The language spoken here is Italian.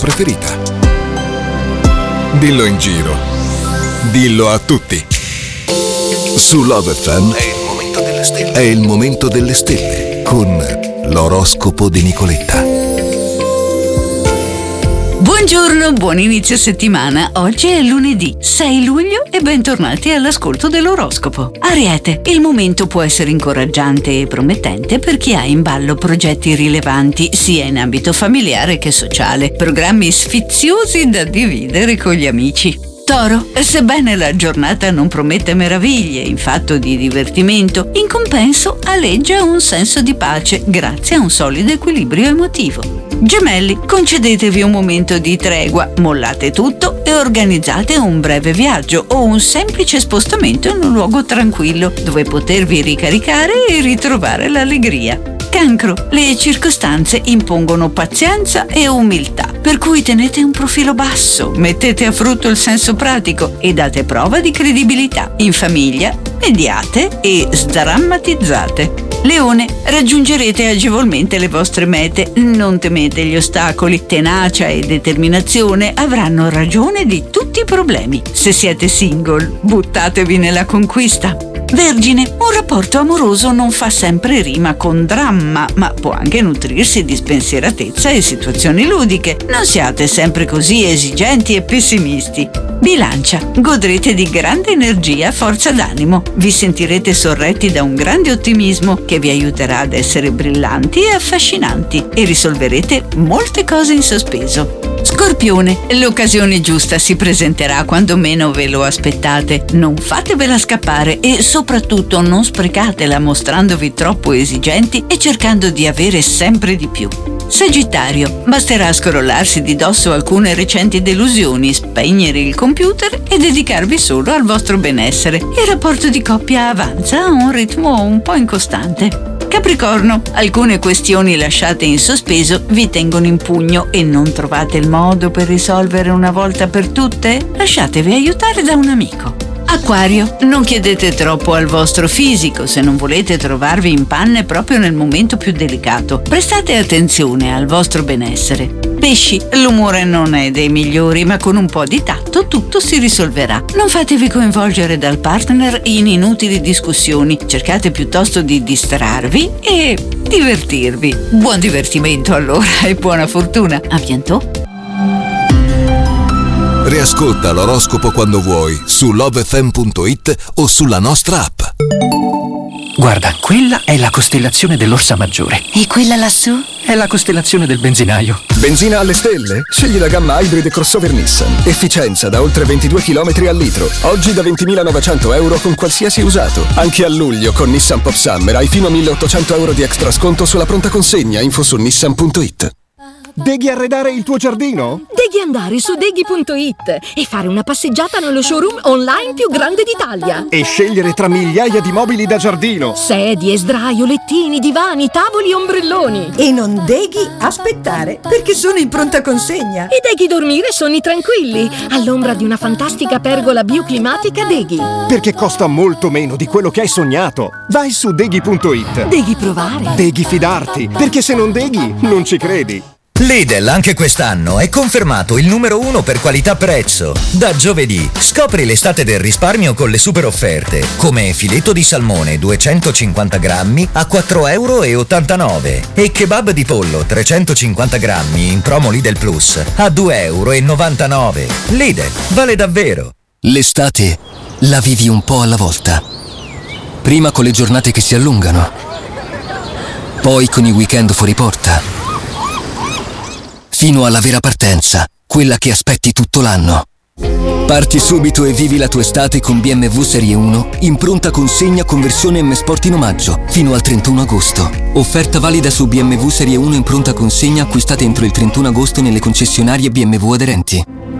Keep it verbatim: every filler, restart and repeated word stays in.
preferita. Dillo in giro. Dillo a tutti. Su Love F M è il momento delle stelle. È il momento delle stelle con l'oroscopo di Nicoletta. Buongiorno, buon inizio settimana. Oggi è lunedì sei luglio e bentornati all'ascolto dell'oroscopo. Ariete, il momento può essere incoraggiante e promettente per chi ha in ballo progetti rilevanti sia in ambito familiare che sociale, programmi sfiziosi da dividere con gli amici. Toro, sebbene la giornata non promette meraviglie in fatto di divertimento, in compenso aleggia un senso di pace grazie a un solido equilibrio emotivo. Gemelli, concedetevi un momento di tregua, mollate tutto e organizzate un breve viaggio o un semplice spostamento in un luogo tranquillo dove potervi ricaricare e ritrovare l'allegria. Cancro, le circostanze impongono pazienza e umiltà, per cui tenete un profilo basso, mettete a frutto il senso pratico e date prova di credibilità. In famiglia, mediate e sdrammatizzate. Leone, raggiungerete agevolmente le vostre mete, non temete gli ostacoli, tenacia e determinazione avranno ragione di tutti i problemi. Se siete single, buttatevi nella conquista. Vergine, un rapporto amoroso non fa sempre rima con dramma, ma può anche nutrirsi di spensieratezza e situazioni ludiche. Non siate sempre così esigenti e pessimisti. Bilancia, godrete di grande energia e forza d'animo. Vi sentirete sorretti da un grande ottimismo che vi aiuterà ad essere brillanti e affascinanti e risolverete molte cose in sospeso. Scorpione, l'occasione giusta si presenterà quando meno ve lo aspettate. Non fatevela scappare e soprattutto non sprecatela mostrandovi troppo esigenti e cercando di avere sempre di più. Sagittario, basterà scrollarsi di dosso alcune recenti delusioni, spegnere il computer e dedicarvi solo al vostro benessere. Il rapporto di coppia avanza a un ritmo un po' incostante. Capricorno, alcune questioni lasciate in sospeso vi tengono in pugno e non trovate il modo per risolvere una volta per tutte? Lasciatevi aiutare da un amico. Acquario, non chiedete troppo al vostro fisico se non volete trovarvi in panne proprio nel momento più delicato. Prestate attenzione al vostro benessere. Pesci, l'umore non è dei migliori, ma con un po' di tatto tutto si risolverà. Non fatevi coinvolgere dal partner in inutili discussioni, cercate piuttosto di distrarvi e divertirvi. Buon divertimento allora e buona fortuna. A bientôt. Riascolta l'oroscopo quando vuoi su love f m punto it o sulla nostra app. Guarda, quella è la costellazione dell'Orsa Maggiore. E quella lassù? È la costellazione del benzinaio. Benzina alle stelle? Scegli la gamma Hybrid e crossover Nissan. Efficienza da oltre ventidue chilometri al litro. Oggi da ventimilanovecento euro con qualsiasi usato. Anche a luglio con Nissan Pop Summer hai fino a milleottocento euro di extra sconto sulla pronta consegna. Info su nissan punto it. Deghi arredare il tuo giardino? Devi andare su deghi punto it e fare una passeggiata nello showroom online più grande d'Italia. E scegliere tra migliaia di mobili da giardino. Sedie, sdraio, lettini, divani, tavoli, ombrelloni. E non devi aspettare, perché sono in pronta consegna. E devi dormire sonni tranquilli, all'ombra di una fantastica pergola bioclimatica Deghi. Perché costa molto meno di quello che hai sognato. Vai su deghi punto it. Devi provare. Devi fidarti, perché se non deghi, non ci credi. Lidl anche quest'anno è confermato il numero uno per qualità-prezzo. Da giovedì scopri l'estate del risparmio con le super offerte, come filetto di salmone duecentocinquanta grammi a quattro virgola ottantanove euro e kebab di pollo trecentocinquanta grammi in promo Lidl Plus a due virgola novantanove euro. Lidl, vale davvero. L'estate la vivi un po' alla volta. Prima con le giornate che si allungano, poi con i weekend fuori porta, fino alla vera partenza, quella che aspetti tutto l'anno. Parti subito e vivi la tua estate con B M W Serie uno in pronta consegna con versione M Sport in omaggio fino al trentuno agosto. Offerta valida su B M W Serie uno in pronta consegna acquistate entro il trentuno agosto nelle concessionarie B M W aderenti.